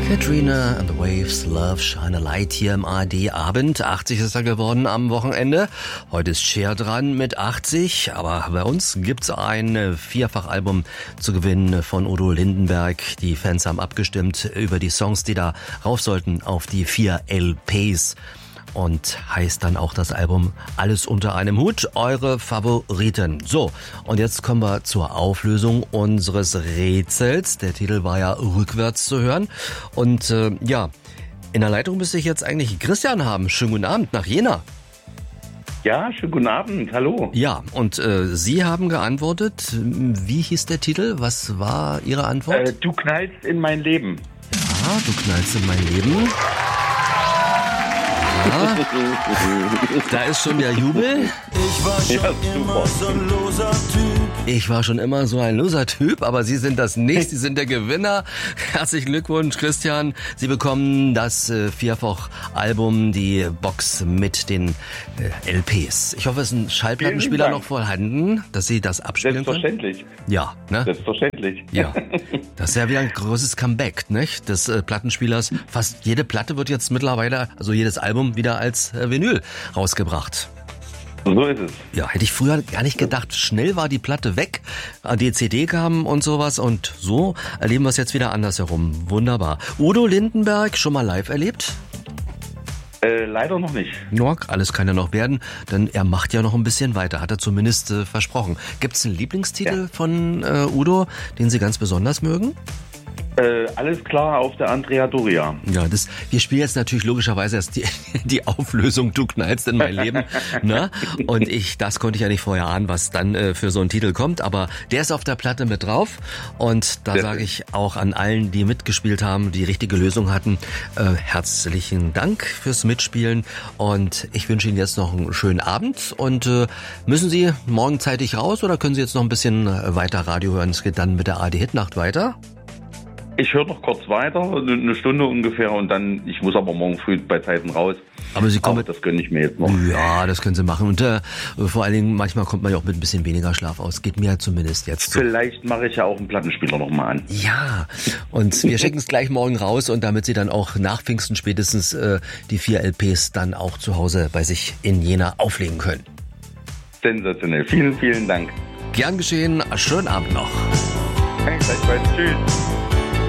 Katrina and the Waves, Love, Shine a Light hier im ARD-Abend. 80 ist er geworden am Wochenende. Heute ist Cher dran mit 80, aber bei uns gibt's ein Vierfachalbum zu gewinnen von Udo Lindenberg. Die Fans haben abgestimmt über die Songs, die da rauf sollten auf die 4 LPs. Und heißt dann auch das Album Alles unter einem Hut, eure Favoriten. So, und jetzt kommen wir zur Auflösung unseres Rätsels. Der Titel war ja rückwärts zu hören. Und ja, in der Leitung müsste ich jetzt eigentlich Christian haben. Schönen guten Abend nach Jena. Ja, schönen guten Abend, hallo. Ja, und Sie haben geantwortet. Wie hieß der Titel? Was war Ihre Antwort? Du knallst in mein Leben. Ja, du knallst in mein Leben. Ja, da ist schon der Jubel. Ich war schon immer so ein loser Typ. Ich war schon immer so ein loser Typ, aber Sie sind das nicht. Sie sind der Gewinner. Herzlichen Glückwunsch, Christian. Sie bekommen das Vierfach-Album, die Box mit den LPs. Ich hoffe, es ist ein Schallplattenspieler noch vorhanden, dass Sie das abspielen können. Selbstverständlich. Ja, ne? Selbstverständlich. Ja, das ist ja wieder ein großes Comeback, nicht? Des Plattenspielers. Fast jede Platte wird jetzt mittlerweile, also jedes Album wieder als Vinyl rausgebracht. So ist es. Ja, hätte ich früher gar nicht gedacht. Schnell war die Platte weg, die CD kam und sowas und so erleben wir es jetzt wieder andersherum. Wunderbar. Udo Lindenberg, schon mal live erlebt? Leider noch nicht. Nork, alles kann ja noch werden, denn er macht ja noch ein bisschen weiter, hat er zumindest versprochen. Gibt es einen Lieblingstitel von Udo, den Sie ganz besonders mögen? Alles klar auf der Andrea Doria. Ja, wir spielen jetzt natürlich logischerweise erst die Auflösung Du knallst in mein Leben. Ne? Und das konnte ich ja nicht vorher ahnen, was dann für so einen Titel kommt. Aber der ist auf der Platte mit drauf. Und da sage ich auch an allen, die mitgespielt haben, die richtige Lösung hatten, herzlichen Dank fürs Mitspielen. Und ich wünsche Ihnen jetzt noch einen schönen Abend. Und müssen Sie morgen zeitig raus oder können Sie jetzt noch ein bisschen weiter Radio hören? Es geht dann mit der ARD-Hitnacht weiter. Ich höre noch kurz weiter, eine Stunde ungefähr, und dann, ich muss aber morgen früh bei Zeiten raus. Aber Sie kommen das gönne ich mir jetzt noch. Ja, das können Sie machen. Und vor allen Dingen, manchmal kommt man ja auch mit ein bisschen weniger Schlaf aus. Geht mir zumindest jetzt so. Vielleicht mache ich ja auch einen Plattenspieler nochmal an. Ja, und wir schicken es gleich morgen raus, und damit Sie dann auch nach Pfingsten spätestens die 4 LPs dann auch zu Hause bei sich in Jena auflegen können. Sensationell. Vielen, vielen Dank. Gern geschehen. Schönen Abend noch. Danke, gleichfalls. Tschüss.